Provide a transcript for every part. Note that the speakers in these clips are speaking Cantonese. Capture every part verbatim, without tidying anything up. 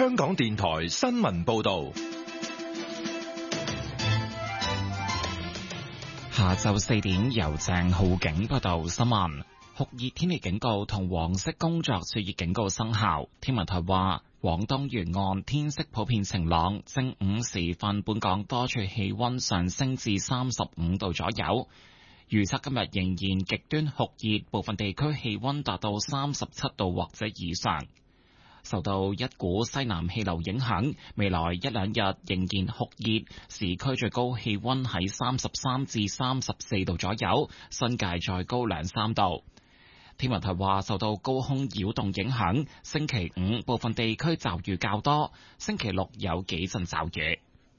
香港電台新聞報道。 下晝四點，由鄭浩景報道新聞。酷熱天氣警告同黃色工作暑熱警告生效。天文台話，廣東沿岸天色普遍晴朗，正午時分，本港多處氣溫上升至三十五度左右。預測今日仍然極端酷熱，部分地區氣溫達到三十七度或者以上。受到一股西南氣流影響，未來一兩日仍然酷熱，市區最高氣溫喺三十三至三十四度左右，新界再高兩三度。天文台話，受到高空擾動影響，星期五部分地區驟雨較多，星期六有幾陣驟雨。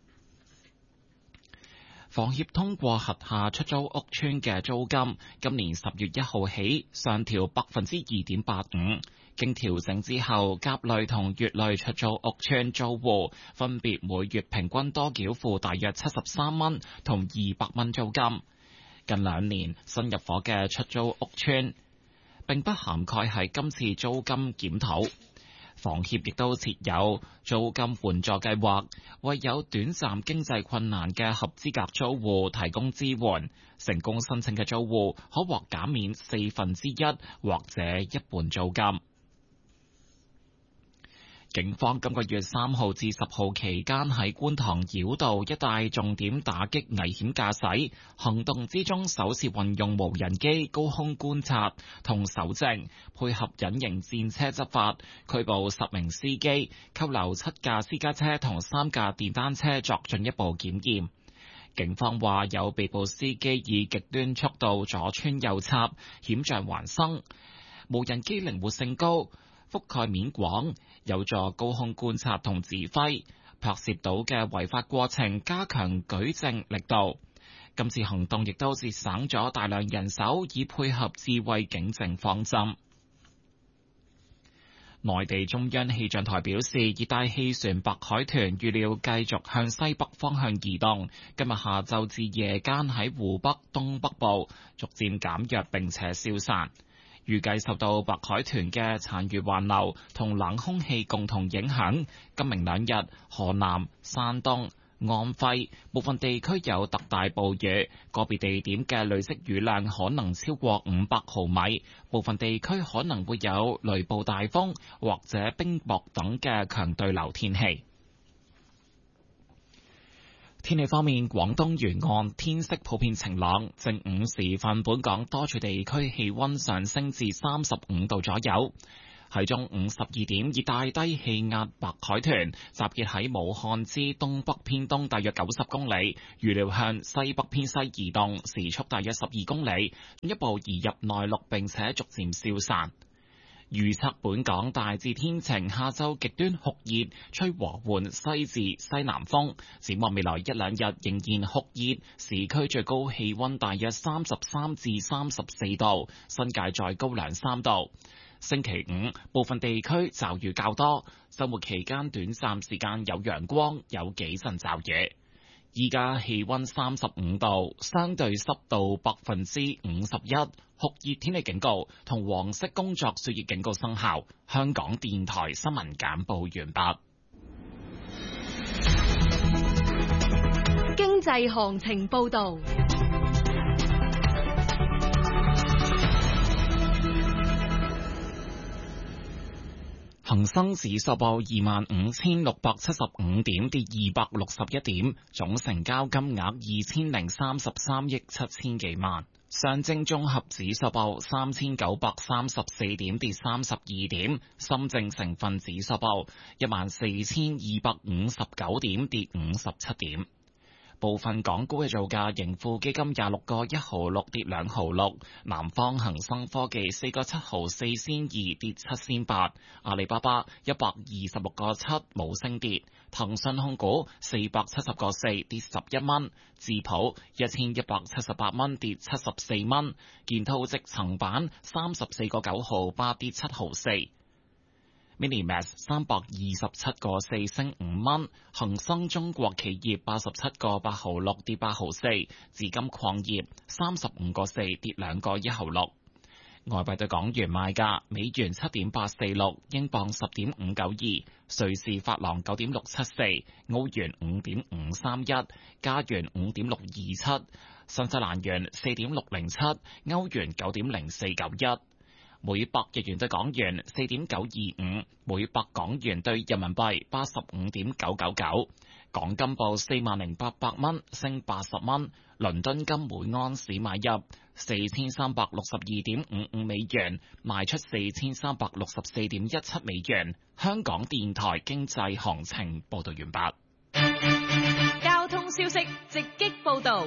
房協通過轄下出租屋邨嘅租金，今年十月一號起上調百分之二點八五。經調整之後，甲類同乙類出租屋邨租戶分別每月平均多繳付大約七十三蚊同二百蚊租金。近兩年新入伙嘅出租屋邨並不涵蓋喺今次租金檢討。房協亦都設有租金援助計劃，為有短暫經濟困難嘅合資格租戶提供支援。成功申請嘅租戶可獲減免四分之一或者一半租金。警方今個月三號至十號期間喺觀塘繞道一帶重點打擊危險駕駛，行動之中首次運用無人機高空觀察同搜證，配合隱形戰車執法，拘捕十名司機，扣留七架私家車同三架電單車作進一步檢驗。警方話有被捕司機以極端速度左穿右插，險象環生。無人機靈活性高，覆蓋面廣，有助高空觀察同指揮，拍攝到嘅違法過程，加強舉證力度。今次行動亦都節省咗大量人手，以配合智慧警政方針。內地中央氣象台表示，熱帶氣旋白海豚預料繼續向西北方向移動，今日下晝至夜間喺湖北、東北部逐漸減弱並且消散。預計受到白海豚嘅殘餘環流同冷空氣共同影響，今明兩日河南、山東、安徽部分地區有特大暴雨，個別地點嘅累積雨量可能超過五百毫米，部分地區可能會有雷暴大風或者冰雹等嘅強對流天氣。天氣方面，廣東沿岸天色普遍晴朗，正午時分，本港多處地區氣溫上升至三十五度左右。喺中午十二點，熱帶低氣壓白海豚集結喺武漢之東北偏東大約九十公里，預料向西北偏西移動，時速大約十二公里，進一步移入內陸並且逐漸消散。預測本港大致天晴，下晝極端酷熱，吹和緩西至西南風。展望未來一兩日仍然酷熱，市區最高氣溫大約三十三至三十四度，新界再高兩三度。星期五部分地區驟雨較多，週末期間短暫時間有陽光，有幾陣驟雨。依家氣溫三十五度，相對濕度百分之五十一，酷熱天氣警告同黃色工作暑熱警告生效。香港電台新聞簡報完畢。 經濟行情報道。 恒生指數報二萬五千六百七十五點，跌二百六十一點，總成交金額二千零三十三億七千幾萬。上證綜合指數報三千九百三十四點，跌三十二點。深證成分指數報一萬四千二百五十九點，跌五十七點。部分港股嘅造價，盈富基金廿六個一毫六跌兩毫六，南方恒生科技四個七毫四仙二跌七仙八，阿里巴巴一百二十六個七冇升跌，騰訊控股四百七十個四跌十一蚊，智普一千一百七十八蚊跌七十四蚊，建滔積層板三十四個九毫八跌七毫四。Minimax 三百二十七個四升五蚊，恒生中國企業八十七個八毫六跌八毫四，紫金礦業三十五個四跌兩個一毫六。 外幣對港元賣價：美元七點八四六，英鎊十點五九二，瑞士法郎九點六七四，澳元五點五三一，加元五點六二七，新西蘭元四點六零七，歐元九點零四九一。每百日元對港元四點九二五，每百港元對人民幣八十五點九九九。港金報四萬零八百蚊，升八十蚊。倫敦金每盎司買入四千三百六十二點五五美元，賣出四千三百六十四點一七美元。香港電台經濟行情報道完畢。 交通消息直擊報道。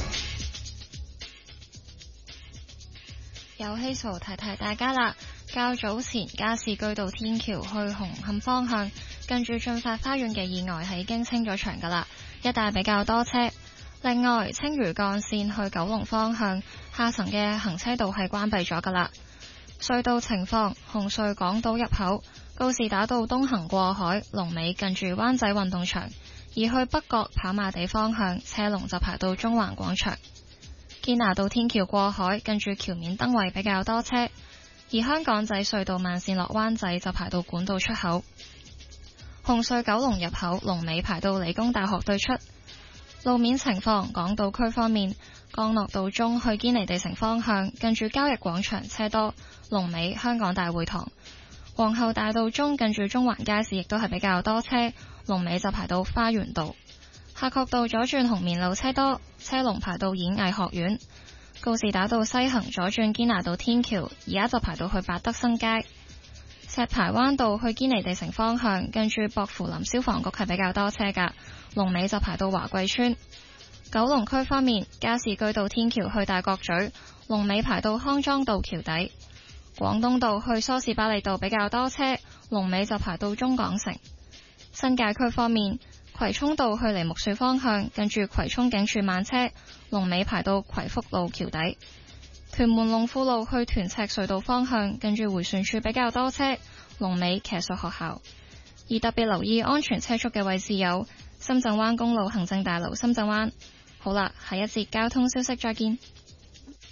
有希數提提大家啦，較早前加士居道天橋去紅磡方向，近住駿發花園嘅意外係已經清咗場噶啦，一帶比較多車。另外，青嶼幹線去九龍方向下層嘅行車道係關閉咗噶啦。隧道情況：紅隧港島入口告士打道東行過海，龍尾近住灣仔運動場；而去北角跑馬地方向車龍就排到中環廣場。堅拿道天橋過海，近住橋面燈位比較多車；而香港仔隧道慢線落灣仔就排到管道出口。紅隧九龍入口龍尾排到理工大學對出。路面情況：港島區方面，干諾道中去堅尼地城方向，近住交易廣場車多，龍尾香港大會堂；皇后大道中近住中環街市亦都係比較多車，龍尾就排到花園道。夏慤道左轉紅棉路車多，車龍排到演藝學院。告士打道西行左轉堅拿道天橋，而家就排到去百德新街。石排灣道去堅尼地城方向，近住薄扶林消防局係比較多車噶，龍尾就排到華貴村。九龍區方面，加士居道天橋去大角咀，龍尾排到康莊道橋底。廣東道去梳士巴利道比較多車，龍尾就排到中港城。新界區方面，葵涌道去梨木樹方向，近住葵涌警署慢車，龍尾排到葵福路橋底。屯門龍富路去屯赤隧道方向，近住迴旋處比較多車，龍尾騎術學校。而特別留意安全車速嘅位置有深圳灣公路行政大樓深圳灣。好啦，下一節交通消息再見。